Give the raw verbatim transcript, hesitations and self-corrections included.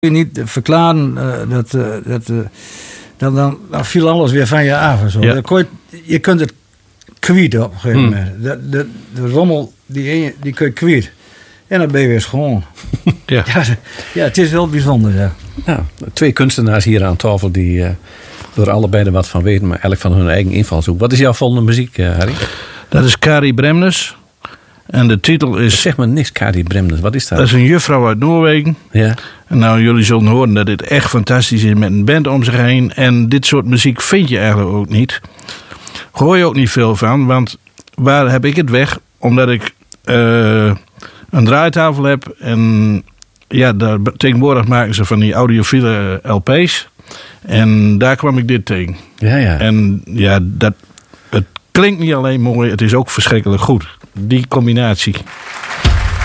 je niet verklaren uh, dat, uh, dat uh, dan, dan, dan viel alles weer van je af. En zo. Ja. Dan kon je, je kunt het kwijt op een gegeven Hmm. moment. De, de, de rommel, die, die kun je kwijt. En dan ben je weer schoon. Ja. Ja, ja, het is heel bijzonder. Ja. Nou, twee kunstenaars hier aan tafel die uh, er allebei er wat van weten, maar eigenlijk van hun eigen invalshoek. Wat is jouw volgende muziek, uh, Harry? Dat is Kari Bremnes. En de titel is... Zeg maar niks, Kari Bremnes. Wat is dat? Dat is een juffrouw uit Noorwegen. Ja. En nou, jullie zullen horen dat dit echt fantastisch is met een band om zich heen. En dit soort muziek vind je eigenlijk ook niet. Hoor je ook niet veel van, want waar heb ik het weg? Omdat ik uh, een draaitafel heb. En ja, daar, tegenwoordig maken ze van die audiofiele L P's. En daar kwam ik dit tegen. Ja, ja. En ja, dat, het klinkt niet alleen mooi, het is ook verschrikkelijk goed. Die combinatie.